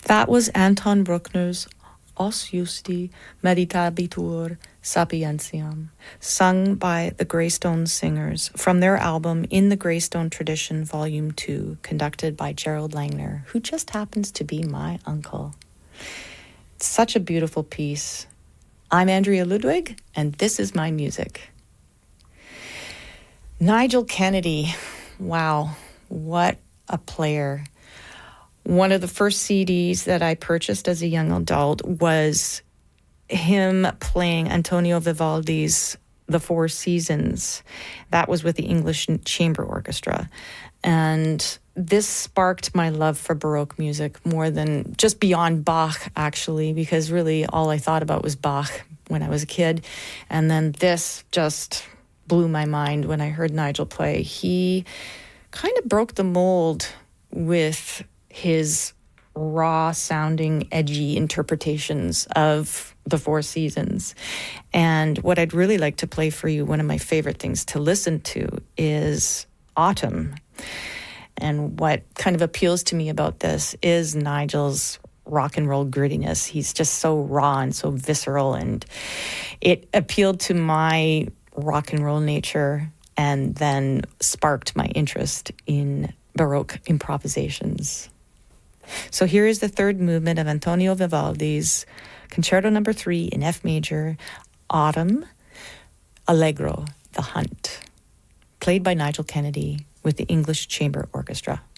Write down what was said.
That was Anton Bruckner's Os Justi Meditabitur Sapientiam, sung by the Greystone Singers from their album In the Greystone Tradition, Volume 2, conducted by Gerald Langner, who just happens to be my uncle. It's such a beautiful piece. I'm Andrea Ludwig, and this is my music. Nigel Kennedy, wow, what a player. One of the first CDs that I purchased as a young adult was him playing Antonio Vivaldi's The Four Seasons. That was with the English Chamber Orchestra. And this sparked my love for Baroque music more than just beyond Bach, actually, because really all I thought about was Bach when I was a kid. And then this just blew my mind when I heard Nigel play. He kind of broke the mold with his raw-sounding, edgy interpretations of the Four Seasons. And what I'd really like to play for you, one of my favorite things to listen to, is Autumn. And what kind of appeals to me about this is Nigel's rock and roll grittiness. He's just so raw and so visceral, and it appealed to my rock and roll nature and then sparked my interest in Baroque improvisations. So here is the third movement of Antonio Vivaldi's Concerto No. 3 in F major, Autumn, Allegro, The Hunt, played by Nigel Kennedy with the English Chamber Orchestra.